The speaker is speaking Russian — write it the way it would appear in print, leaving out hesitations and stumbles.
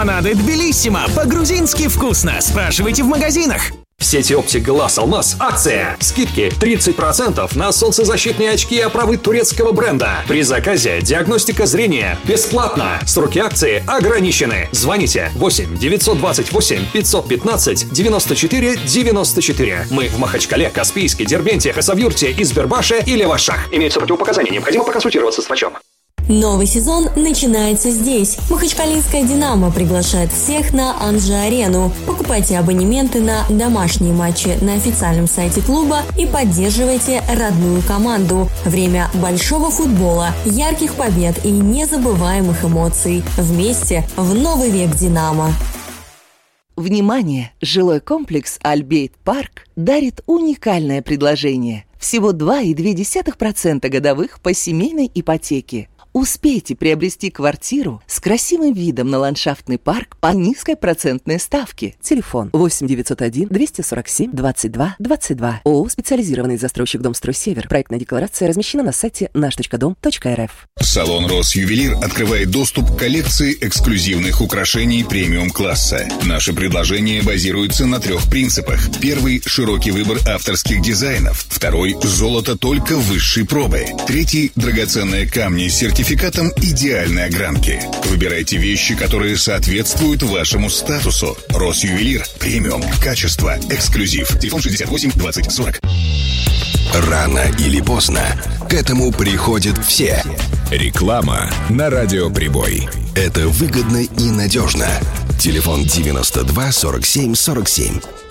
Лимонады Тбилиссимо. По-грузински вкусно. Спрашивайте в магазинах. В сети оптик Глаз Алмаз акция. Скидки 30% на солнцезащитные очки и оправы турецкого бренда. При заказе диагностика зрения бесплатно. Сроки акции ограничены. Звоните 8 928 515 94 94. Мы в Махачкале, Каспийске, Дербенте, Хасавюрте, Избербаше и Левашах. Имеются противопоказания. Необходимо проконсультироваться с врачом. Новый сезон начинается здесь. Махачкалинская «Динамо» приглашает всех на Анжи-арену. Покупайте абонементы на домашние матчи на официальном сайте клуба и поддерживайте родную команду. Время большого футбола, ярких побед и незабываемых эмоций. Вместе в новый век «Динамо». Внимание! Жилой комплекс «Альбейт Парк» дарит уникальное предложение. Всего 2,2% годовых по семейной ипотеке. Успейте приобрести квартиру с красивым видом на ландшафтный парк по низкой процентной ставке. Телефон 8 901 247 22 22. ООО «Специализированный застройщик Домстрой-Север». Проектная декларация размещена на сайте наш.дом.рф. Салон «Росювелир» открывает доступ к коллекции эксклюзивных украшений премиум-класса. Наши предложения базируются на 3 принципах. Первый – широкий выбор авторских дизайнов. Второй – золото только высшей пробы. Третий – драгоценные камни с сертификатом идеальной огранки. Выбирайте вещи, которые соответствуют вашему статусу. «Росювелир» – премиум, качество, эксклюзив. Телефон 68 20 40. Рано или поздно к этому приходят все. Реклама на Радио Прибой. Это выгодно и надежно. Телефон 92 47 47.